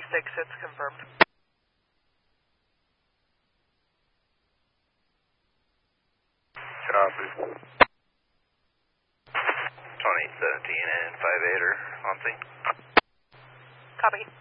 it's confirmed. Copy. 2017 and 58 are on scene. Copy.